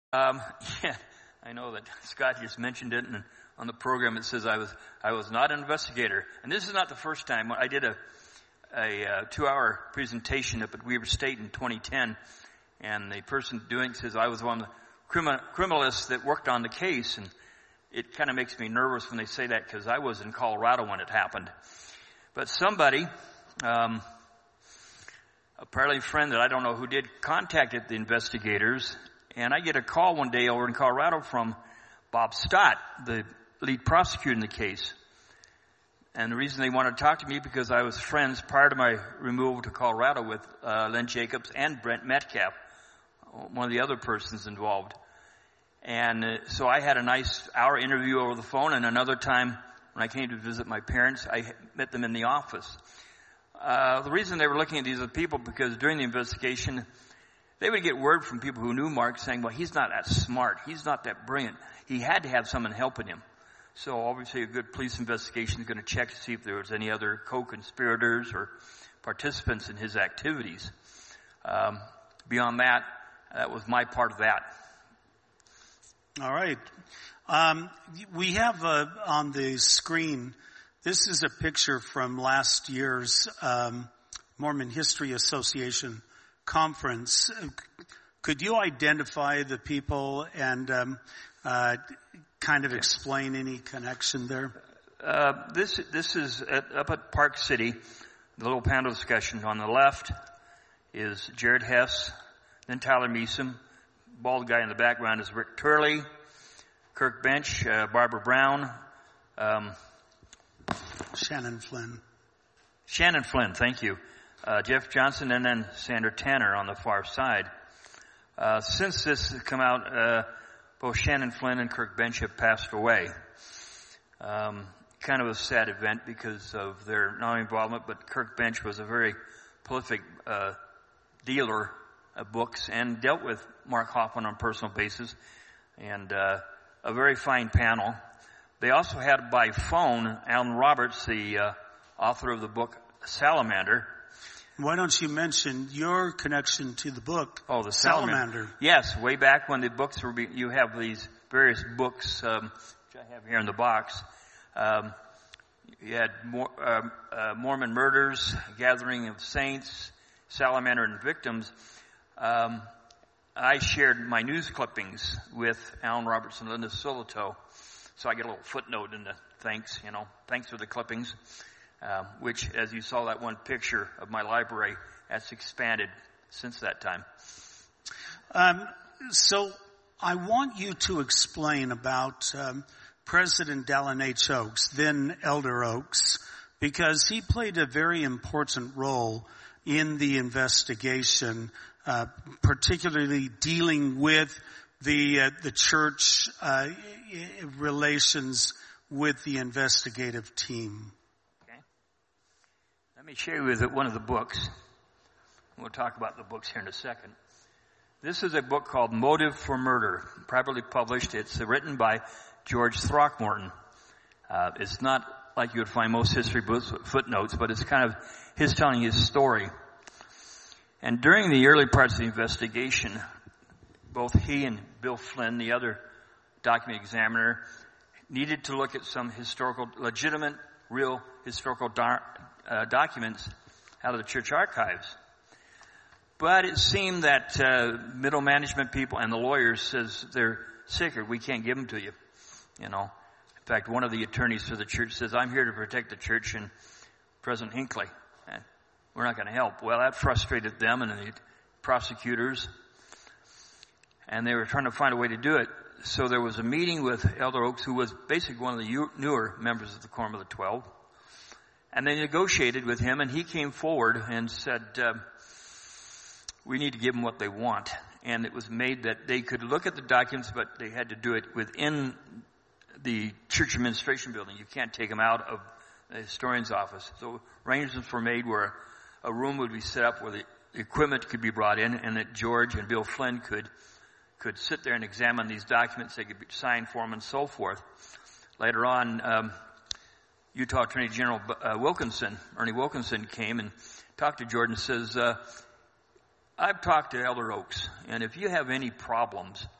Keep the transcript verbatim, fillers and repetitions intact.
Um, yeah, I know that Scott just mentioned it, and on the program it says I was I was not an investigator. And this is not the first time. I did a a uh, two-hour presentation up at Weber State in twenty ten, and the person doing it says I was one of the crimi- criminalists that worked on the case, and it kind of makes me nervous when they say that because I was in Colorado when it happened. But somebody, um, apparently a friend that I don't know who did, contacted the investigators, and I get a call one day over in Colorado from Bob Stott, the lead prosecutor in the case. And the reason they wanted to talk to me because I was friends prior to my removal to Colorado with uh, Len Jacobs and Brent Metcalf, one of the other persons involved. And uh, so I had a nice hour interview over the phone, and another time when I came to visit my parents, I met them in the office. Uh, the reason they were looking at these other people because during the investigation, they would get word from people who knew Mark saying, well, he's not that smart. He's not that brilliant. He had to have someone helping him. So obviously a good police investigation is going to check to see if there was any other co-conspirators or participants in his activities. Um, beyond that, that was my part of that. All right. Um, we have uh, on the screen, this is a picture from last year's um, Mormon History Association conference. Could you identify the people and um, uh, kind of explain any connection there? Uh, this this is at, up at Park City, the little panel discussion. On the left is Jared Hess, then Tyler Meeson. Bald guy in the background is Rick Turley, Kirk Bench, uh, Barbara Brown, um, Shannon Flynn. Shannon Flynn, thank you. Uh, Jeff Johnson, and then Sandra Tanner on the far side. Uh, since this has come out, uh, both Shannon Flynn and Kirk Bench have passed away. Um, kind of a sad event because of their non-involvement, but Kirk Bench was a very prolific uh, dealer of books and dealt with Mark Hoffman on a personal basis, and uh, a very fine panel. They also had by phone Alan Roberts, the uh, author of the book Salamander. Why don't you mention your connection to the book? Oh, the Salamander. Salamander. Yes, way back when the books were, be, you have these various books, um, which I have here in the box. Um, you had Mor- uh, uh, Mormon Murders, Gathering of Saints, Salamander and Victims. Um, I shared my news clippings with Alan Roberts and Linda Solito, so I get a little footnote in the thanks, you know, thanks for the clippings. Um, which, as you saw that one picture of my library, that's expanded since that time. Um, so I want you to explain about um, President Dallin H. Oaks, then Elder Oaks, because he played a very important role in the investigation, uh, particularly dealing with the uh, the church uh, relations with the investigative team. Let me share you with one of the books. We'll talk about the books here in a second. This is a book called Motive for Murder, privately published. It's written by George Throckmorton. Uh, it's not like you would find most history books with footnotes, but it's kind of his telling his story. And during the early parts of the investigation, both he and Bill Flynn, the other document examiner, needed to look at some historical, legitimate, real historical doc, uh, documents out of the church archives. But it seemed that uh, middle management people and the lawyers says they're sacred. We can't give them to you. You know. In fact, one of the attorneys for the church says, "I'm here to protect the church and President Hinckley, and we're not going to help." Well, that frustrated them and the prosecutors, and they were trying to find a way to do it. So there was a meeting with Elder Oaks, who was basically one of the newer members of the Quorum of the Twelve, and they negotiated with him, and he came forward and said, uh, we need to give them what they want. And it was made that they could look at the documents, but they had to do it within the church administration building. You can't take them out of the historian's office. So arrangements were made where a room would be set up where the equipment could be brought in, and that George and Bill Flynn could could sit there and examine these documents. They could be signed for them and so forth. Later on, um, Utah Attorney General uh, Wilkinson, Ernie Wilkinson, came and talked to George and says, uh, I've talked to Elder Oaks, and if you have any problems